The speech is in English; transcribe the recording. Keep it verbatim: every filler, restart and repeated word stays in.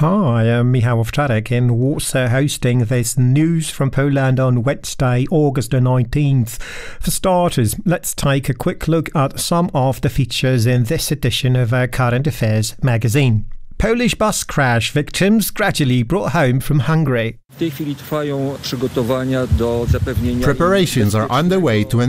Hi, I'm Michał Owczarek in Warsaw, hosting this News from Poland on Wednesday, August the nineteenth. For starters, let's take a quick look at some of the features in this edition of our Current Affairs magazine. Polish bus crash victims gradually brought home from Hungary. Preparations are underway to